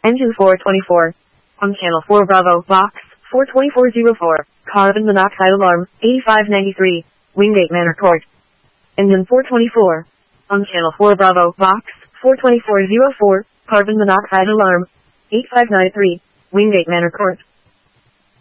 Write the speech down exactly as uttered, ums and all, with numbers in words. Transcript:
Engine four twenty-four. On channel four Bravo, box four twenty-four oh four. Carbon monoxide alarm, eighty-five ninety-three. Wingate Manor Court. Engine four twenty-four. On channel four Bravo, box four twenty-four oh four. Carbon monoxide alarm, eighty-five ninety-three. Wingate Manor Court.